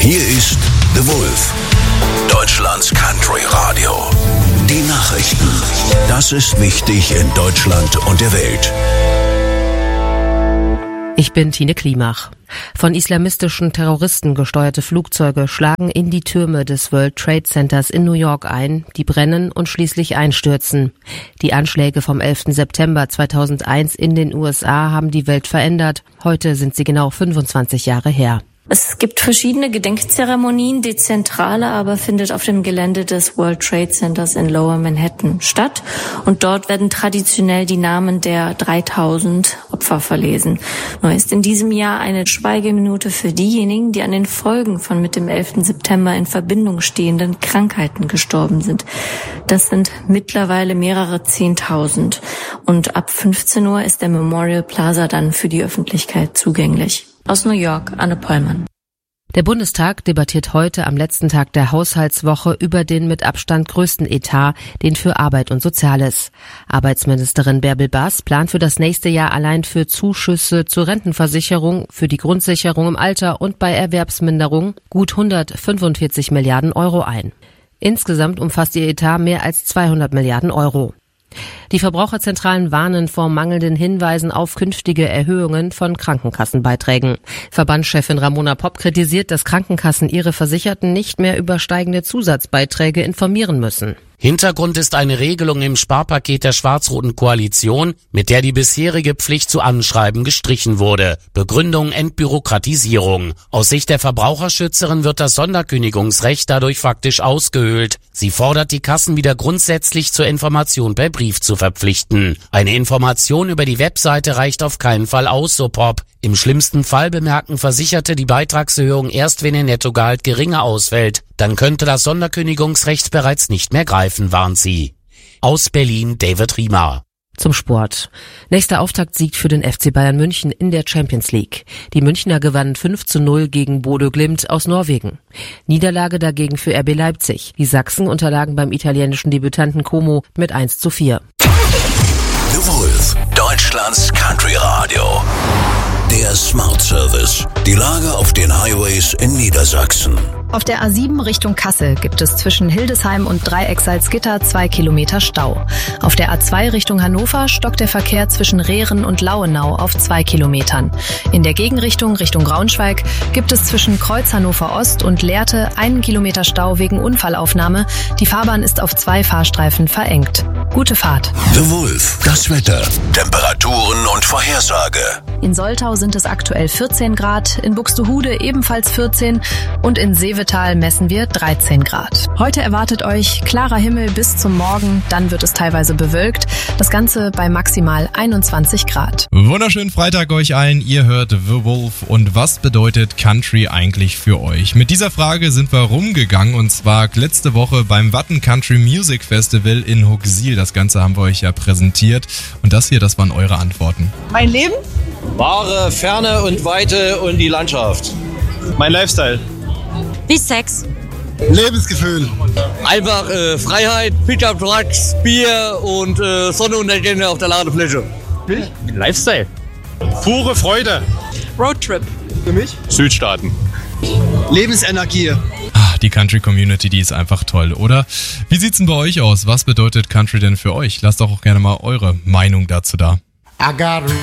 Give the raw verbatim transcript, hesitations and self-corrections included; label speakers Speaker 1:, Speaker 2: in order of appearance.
Speaker 1: Hier ist The Wolf, Deutschlands Country Radio. Die Nachrichten. Das ist wichtig in Deutschland und der Welt.
Speaker 2: Ich bin Tine Klimach. Von islamistischen Terroristen gesteuerte Flugzeuge schlagen in die Türme des World Trade Centers in New York ein, die brennen und schließlich einstürzen. Die Anschläge vom elften September zweitausendeins in den U S A haben die Welt verändert. Heute sind sie genau fünfundzwanzig Jahre her.
Speaker 3: Es gibt verschiedene Gedenkzeremonien. Die zentrale aber findet auf dem Gelände des World Trade Centers in Lower Manhattan statt. Und dort werden traditionell die Namen der dreitausend Opfer verlesen. Neu ist in diesem Jahr eine Schweigeminute für diejenigen, die an den Folgen von mit dem elften September in Verbindung stehenden Krankheiten gestorben sind. Das sind mittlerweile mehrere Zehntausend. Und ab fünfzehn Uhr ist der Memorial Plaza dann für die Öffentlichkeit zugänglich. Aus New York, Anne Pollmann.
Speaker 2: Der Bundestag debattiert heute am letzten Tag der Haushaltswoche über den mit Abstand größten Etat, den für Arbeit und Soziales. Arbeitsministerin Bärbel Baas plant für das nächste Jahr allein für Zuschüsse zur Rentenversicherung, für die Grundsicherung im Alter und bei Erwerbsminderung gut hundertfünfundvierzig Milliarden Euro ein. Insgesamt umfasst ihr Etat mehr als zweihundert Milliarden Euro. Die Verbraucherzentralen warnen vor mangelnden Hinweisen auf künftige Erhöhungen von Krankenkassenbeiträgen. Verbandschefin Ramona Popp kritisiert, dass Krankenkassen ihre Versicherten nicht mehr über steigende Zusatzbeiträge informieren müssen.
Speaker 4: Hintergrund ist eine Regelung im Sparpaket der schwarz-roten Koalition, mit der die bisherige Pflicht zu Anschreiben gestrichen wurde. Begründung Entbürokratisierung. Aus Sicht der Verbraucherschützerin wird das Sonderkündigungsrecht dadurch faktisch ausgehöhlt. Sie fordert die Kassen wieder grundsätzlich zur Information per Brief zu verpflichten. Eine Information über die Webseite reicht auf keinen Fall aus, so Pop. Im schlimmsten Fall bemerken Versicherte die Beitragserhöhung erst, wenn ihr Nettogehalt geringer ausfällt. Dann könnte das Sonderkündigungsrecht bereits nicht mehr greifen, warnt sie. Aus Berlin, David Riemer.
Speaker 2: Zum Sport. Nächster Auftaktsieg für den F C Bayern München in der Champions League. Die Münchner gewannen fünf zu null gegen Bodø Glimt aus Norwegen. Niederlage dagegen für R B Leipzig. Die Sachsen unterlagen beim italienischen Debütanten Como mit eins zu vier.
Speaker 1: The Wolf, Deutschlands Country Radio. Der Smart Service. Die Lage auf den Highways in Niedersachsen.
Speaker 5: Auf der A sieben Richtung Kassel gibt es zwischen Hildesheim und Dreieck-Salzgitter zwei Kilometer Stau. Auf der A zwei Richtung Hannover stockt der Verkehr zwischen Rehren und Lauenau auf zwei Kilometern. In der Gegenrichtung Richtung Braunschweig gibt es zwischen Kreuz Hannover Ost und Lehrte einen Kilometer Stau wegen Unfallaufnahme. Die Fahrbahn ist auf zwei Fahrstreifen verengt. Gute Fahrt.
Speaker 1: The Wolf, das Wetter, Temperaturen und Vorhersage.
Speaker 5: In Soltau sind es aktuell vierzehn Grad, in Buxtehude ebenfalls vierzehn und in Seevetal messen wir dreizehn Grad. Heute erwartet euch klarer Himmel bis zum Morgen, dann wird es teilweise bewölkt. Das Ganze bei maximal einundzwanzig Grad.
Speaker 6: Wunderschönen Freitag euch allen, ihr hört The Wolf. Und was bedeutet Country eigentlich für euch? Mit dieser Frage sind wir rumgegangen und zwar letzte Woche beim Watten Country Music Festival in Huxil. Das Ganze haben wir euch ja präsentiert und das hier, das waren eure Antworten.
Speaker 7: Mein Leben?
Speaker 8: Wahre Ferne und Weite und die Landschaft.
Speaker 9: Mein Lifestyle.
Speaker 10: Wie Sex.
Speaker 9: Lebensgefühl.
Speaker 8: Einfach äh, Freiheit, Pickup Trucks, Bier und äh, Sonnenuntergänge auf der Ladefläche.
Speaker 9: Lifestyle. Pure Freude.
Speaker 7: Roadtrip.
Speaker 9: Für mich?
Speaker 8: Südstaaten.
Speaker 9: Lebensenergie.
Speaker 6: Ah, die Country-Community, die ist einfach toll, oder? Wie sieht's denn bei euch aus? Was bedeutet Country denn für euch? Lasst doch auch gerne mal eure Meinung dazu da.
Speaker 11: I got